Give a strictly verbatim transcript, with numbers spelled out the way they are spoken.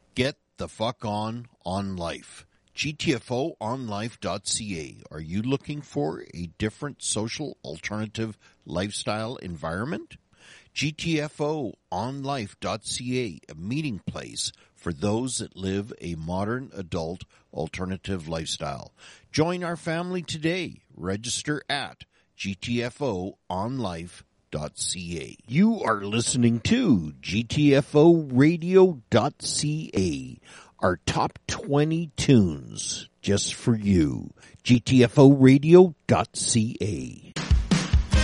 Get the fuck on on life. G T F O on life dot C A. Are you looking for a different social alternative lifestyle environment? G T F O on life dot C A, a meeting place for those that live a modern adult alternative lifestyle. Join our family today. Register at G T F O on life dot C A. You are listening to G T F O radio dot C A, our top twenty tunes just for you. G T F O radio dot C A.